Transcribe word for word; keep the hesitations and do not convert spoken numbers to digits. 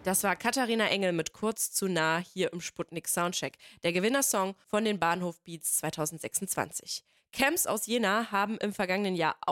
Das war Katharina Engel mit Kurz zu nah hier im Sputnik Soundcheck, der Gewinnersong von den Bahnhof Beats zwanzig sechsundzwanzig. Camps aus Jena haben im vergangenen Jahr